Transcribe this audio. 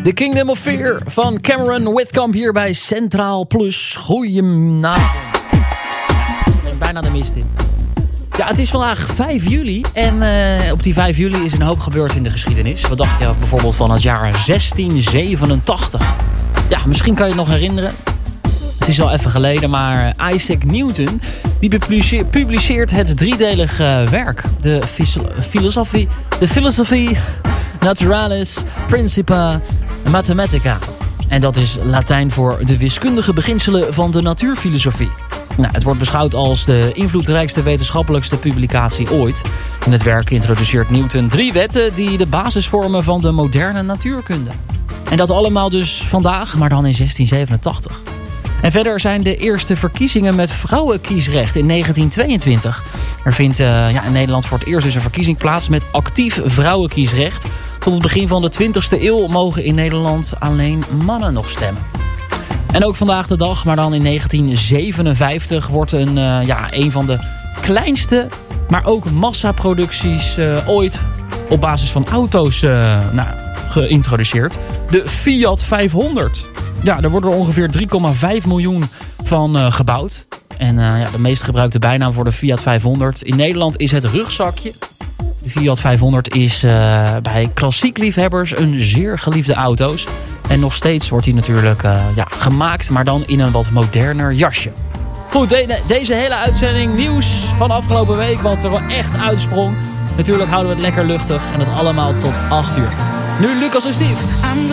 The Kingdom of Fear van Cameron Whitcomb hier bij Centraal Plus. Goedenavond. Bijna de mist in. Ja, het is vandaag 5 juli en op die 5 juli is een hoop gebeurd in de geschiedenis. Wat dacht je bijvoorbeeld van het jaar 1687? Ja, misschien kan je het nog herinneren. Het is al even geleden, maar Isaac Newton die publiceert het driedelige werk. De Philosophiae Naturalis Principia Mathematica. En dat is Latijn voor de wiskundige beginselen van de natuurfilosofie. Nou, het wordt beschouwd als de invloedrijkste wetenschappelijkste publicatie ooit. In het werk introduceert Newton 3 wetten die de basis vormen van de moderne natuurkunde. En dat allemaal dus vandaag, maar dan in 1687. En verder zijn de eerste verkiezingen met vrouwenkiesrecht in 1922. Er vindt in Nederland voor het eerst dus een verkiezing plaats met actief vrouwenkiesrecht. Tot het begin van de 20e eeuw mogen in Nederland alleen mannen nog stemmen. En ook vandaag de dag, maar dan in 1957, wordt een van de kleinste, maar ook massaproducties ooit op basis van auto's geïntroduceerd. De Fiat 500. Ja, daar worden er ongeveer 3,5 miljoen van gebouwd. En de meest gebruikte bijnaam voor de Fiat 500 in Nederland is het rugzakje. De Fiat 500 is bij klassiek liefhebbers een zeer geliefde auto's. En nog steeds wordt die natuurlijk gemaakt, maar dan in een wat moderner jasje. Goed, deze hele uitzending nieuws van afgelopen week, wat er wel echt uitsprong. Natuurlijk houden we het lekker luchtig en het allemaal tot 8 uur. Nu Lucas en Steve.